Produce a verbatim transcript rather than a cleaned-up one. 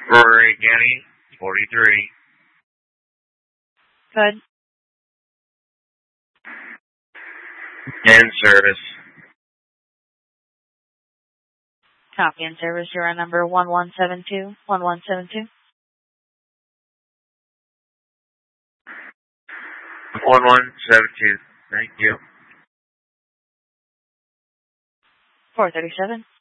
Rory County, forty-three. Good. In service. Copy in service. You're on number one one seven two, one one seven two. one one seven two. Thank you. four thirty-seven.